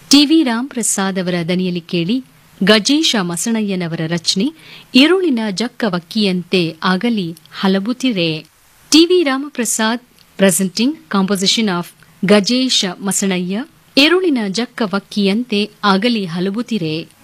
TV Ram Prasad ಅವರ ದನಿಯಲ್ಲಿ ಕೇಳಿ ಗಜೇಶ ಮಸಣಯ್ಯನವರ ರಚನೆ ಇರುಳಿನ ಜಕ್ಕವಕ್ಕಿಯಂತೆ ಆಗಲಿ ಹಲಬುತಿರೆ. TV Ramaprasad presenting composition of ಗಜೇಶ ಮಸಣಯ್ಯ ಇರುಳಿನ ಜಕ್ಕವಕ್ಕಿಯಂತೆ ಆಗಲಿ ಹಲಬುತಿರೆ.